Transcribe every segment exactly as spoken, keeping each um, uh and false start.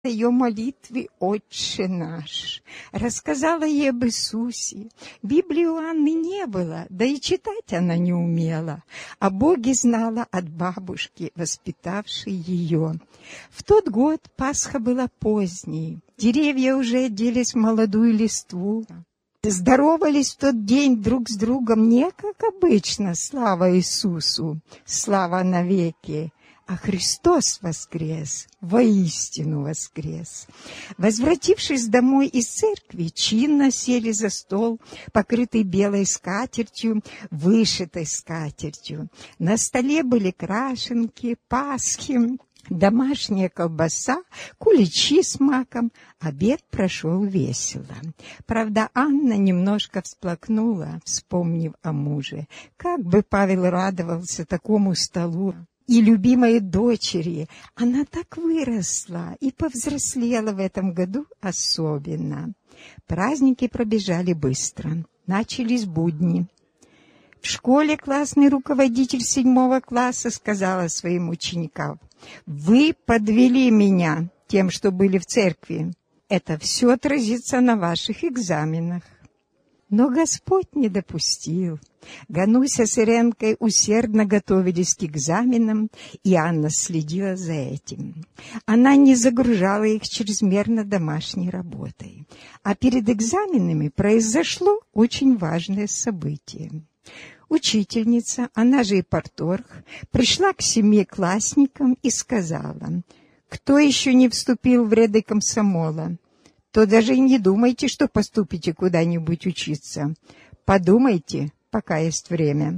ее молитве «Отче наш», рассказала ей об Иисусе. Библии у Анны не было, да и читать она не умела. О Боге знала от бабушки, воспитавшей ее. В тот год Пасха была поздней, деревья уже оделись в молодую листву. Здоровались в тот день друг с другом не как обычно, слава Иисусу, слава навеки. А Христос воскрес, воистину воскрес. Возвратившись домой из церкви, чинно сели за стол, покрытый белой скатертью, вышитой скатертью. На столе были крашенки, пасхи, домашняя колбаса, куличи с маком. Обед прошел весело. Правда, Анна немножко всплакнула, вспомнив о муже. Как бы Павел радовался такому столу и любимой дочери. Она так выросла и повзрослела в этом году особенно. Праздники пробежали быстро. Начались будни. В школе классный руководитель седьмого класса сказала своим ученикам: «Вы подвели меня тем, что были в церкви. Это все отразится на ваших экзаменах». Но Господь не допустил. Гануся с Иренкой усердно готовились к экзаменам, и Анна следила за этим. Она не загружала их чрезмерно домашней работой. А перед экзаменами произошло очень важное событие. Учительница, она же и парторг, пришла к семиклассникам и сказала: «Кто еще не вступил в ряды комсомола, то даже и не думайте, что поступите куда-нибудь учиться. Подумайте, пока есть время».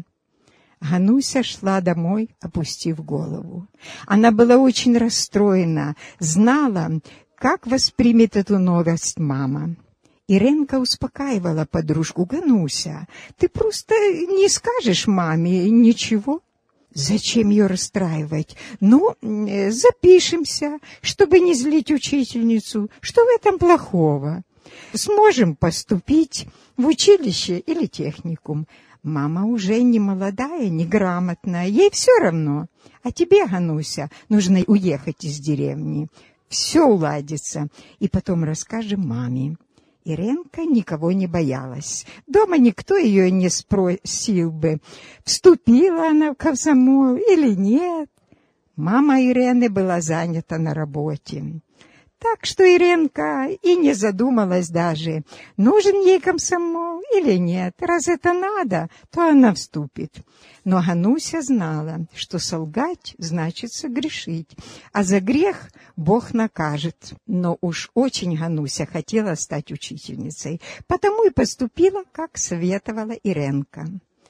Гануся шла домой, опустив голову. Она была очень расстроена, знала, как воспримет эту новость мама. Иренка успокаивала подружку: «Гануся, ты просто не скажешь маме ничего». Зачем ее расстраивать? Ну, запишемся, чтобы не злить учительницу. Что в этом плохого? Сможем поступить в училище или техникум. Мама уже не молодая, не грамотная, ей все равно. А тебе, Гануся, нужно уехать из деревни. Все уладится, и потом расскажем маме. Иренка никого не боялась. Дома никто ее не спросил бы, вступила она в комсомол или нет. Мама Ирены была занята на работе. Так что Иренка и не задумалась даже, нужен ей комсомол или нет. Раз это надо, то она вступит. Но Гануся знала, что солгать значит согрешить, а за грех Бог накажет. Но уж очень Гануся хотела стать учительницей, потому и поступила, как советовала Иренка.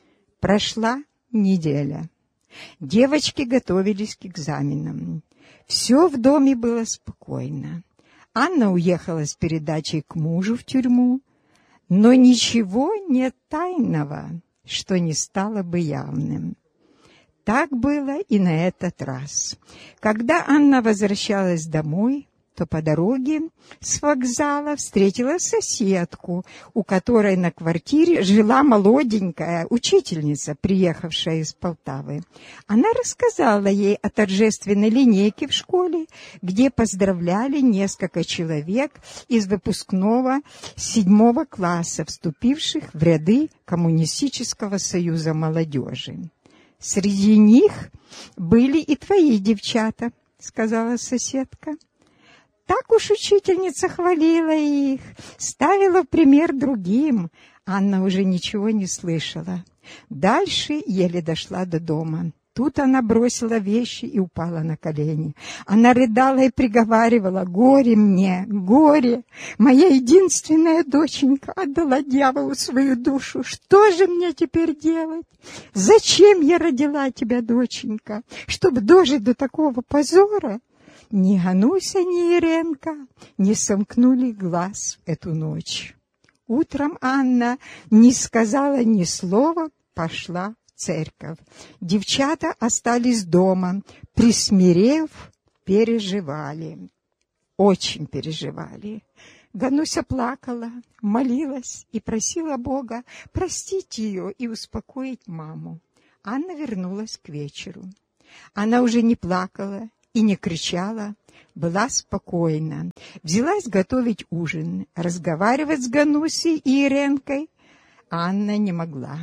Прошла неделя. Девочки готовились к экзаменам. Все в доме было спокойно. Анна уехала с передачей к мужу в тюрьму, но ничего нет тайного, что не стало бы явным. Так было и на этот раз. Когда Анна возвращалась домой, то по дороге с вокзала встретила соседку, у которой на квартире жила молоденькая учительница, приехавшая из Полтавы. Она рассказала ей о торжественной линейке в школе, где поздравляли несколько человек из выпускного седьмого класса, вступивших в ряды Коммунистического союза молодежи. «Среди них были и твои девчата», — сказала соседка. Так уж учительница хвалила их, ставила в пример другим. Анна уже ничего не слышала. Дальше еле дошла до дома. Тут она бросила вещи и упала на колени. Она рыдала и приговаривала: «Горе мне, горе! Моя единственная доченька отдала дьяволу свою душу. Что же мне теперь делать? Зачем я родила тебя, доченька? Чтобы дожить до такого позора?» Ни Гануся, ни Иренка не сомкнули глаз эту ночь. Утром Анна не сказала ни слова, пошла в церковь. Девчата остались дома, присмирев, переживали. Очень переживали. Гануся плакала, молилась и просила Бога простить ее и успокоить маму. Анна вернулась к вечеру. Она уже не плакала и не кричала, была спокойна. Взялась готовить ужин, разговаривать с Ганусей и Иренкой Анна не могла.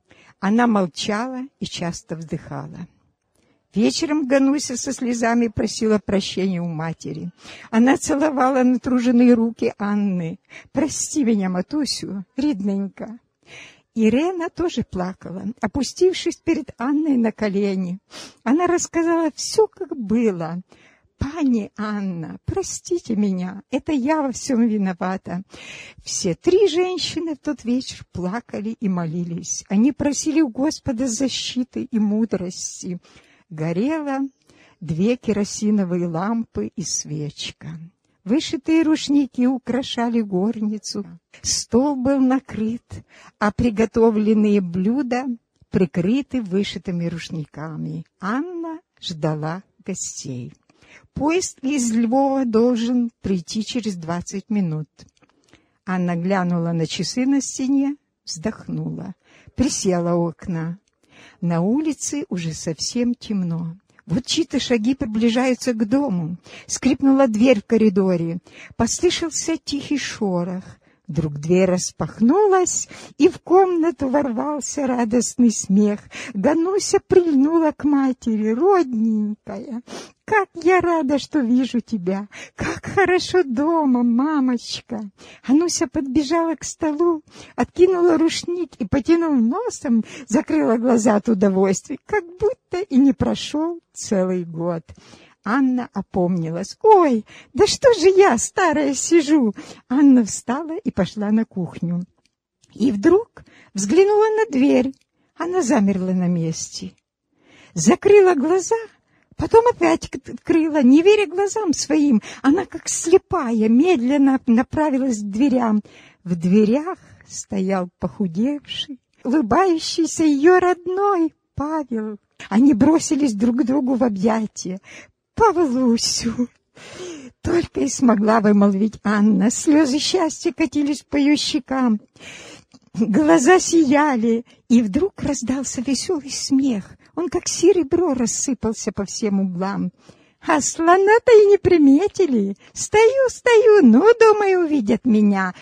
Она молчала и часто вздыхала. Вечером Гануся со слезами просила прощения у матери. Она целовала натруженные руки Анны. «Прости меня, матусю, рідненька». Ирена тоже плакала, опустившись перед Анной на колени. Она рассказала все, как было. «Пани Анна, простите меня, это я во всем виновата». Все три женщины в тот вечер плакали и молились. Они просили у Господа защиты и мудрости. Горело две керосиновые лампы и свечка. Вышитые рушники украшали горницу. Стол был накрыт, а приготовленные блюда прикрыты вышитыми рушниками. Анна ждала гостей. Поезд из Львова должен прийти через двадцать минут. Анна глянула на часы на стене, вздохнула, присела у окна. На улице уже совсем темно. Вот чьи-то шаги приближаются к дому. Скрипнула дверь в коридоре. Послышался тихий шорох. Вдруг дверь распахнулась, и в комнату ворвался радостный смех. Гануся прильнула к матери. «Родненькая, как я рада, что вижу тебя! Как хорошо дома, мамочка!» Ануся подбежала к столу, откинула рушник и, потянув носом, закрыла глаза от удовольствия, как будто и не прошел целый год. Анна опомнилась. «Ой, да что же я, старая, сижу?» Анна встала и пошла на кухню. И вдруг взглянула на дверь. Она замерла на месте. Закрыла глаза, потом опять открыла, не веря глазам своим. Она, как слепая, медленно направилась к дверям. В дверях стоял похудевший, улыбающийся ее родной Павел. Они бросились друг к другу в объятия. «Павлусю!» Только и смогла вымолвить Анна. Слезы счастья катились по ее щекам. Глаза сияли, и вдруг раздался веселый смех. Он, как серебро, рассыпался по всем углам. «А слона-то и не приметили. Стою, стою, ну, думаю, увидят меня.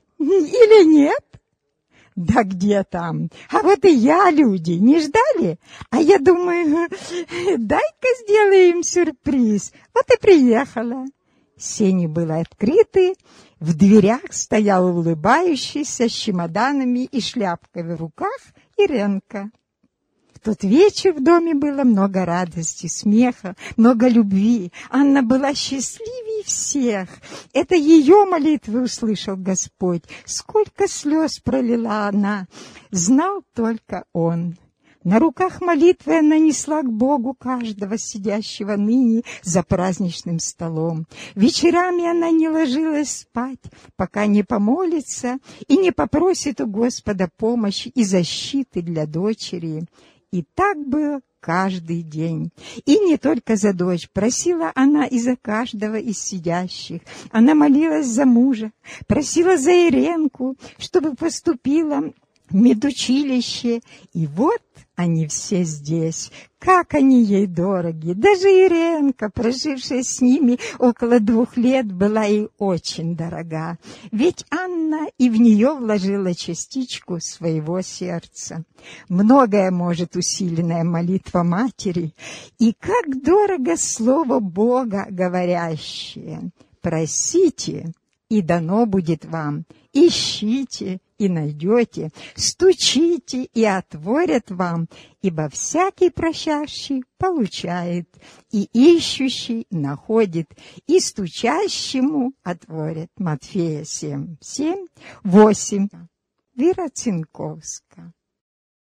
Или нет?» «Да где там? А вот и я, люди, не ждали? А я думаю, дай-ка сделаем им сюрприз. Вот и приехала». Сени были открыты, в дверях стоял улыбающийся с чемоданами и шляпкой в руках Иренка. В тот вечер в доме было много радости, смеха, много любви. Анна была счастливее всех. Это ее молитвы услышал Господь. Сколько слез пролила она, знал только Он. На руках молитвы она несла к Богу каждого сидящего ныне за праздничным столом. Вечерами она не ложилась спать, пока не помолится и не попросит у Господа помощи и защиты для дочери. И так было каждый день. И не только за дочь. Просила она и за каждого из сидящих. Она молилась за мужа, просила за Иренку, чтобы поступила в медучилище. И вот они все здесь. Как они ей дороги. Даже Иренка, прожившая с ними около двух лет, была ей очень дорога. Ведь Анна и в нее вложила частичку своего сердца. Многое может усиленная молитва матери. И как дорого слово Бога говорящее. Просите, и дано будет вам. Ищите, и найдете, стучите, и отворят вам, ибо всякий просящий получает, и ищущий находит, и стучащему отворят. Матфея семь, семь, восемь. Вера Цинковская.